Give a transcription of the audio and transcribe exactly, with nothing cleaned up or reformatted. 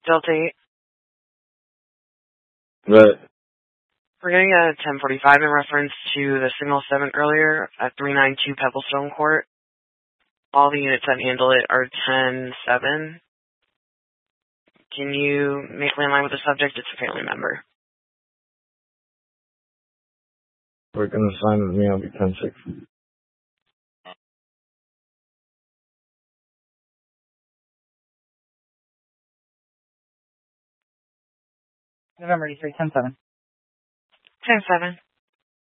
Delta eight. Right. We're getting a ten forty-five in reference to the signal seven earlier at three ninety-two Pebblestone Court. All the units that handle it are ten seven. Can you make landline with the subject? It's a family member. We're going to sign with me. I'll be ten six. November eighty-three, ten seven. ten seven.